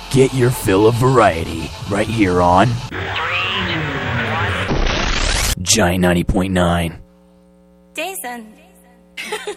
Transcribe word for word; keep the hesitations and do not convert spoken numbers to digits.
Get your fill of variety right here on Giant ninety point nine. Jason.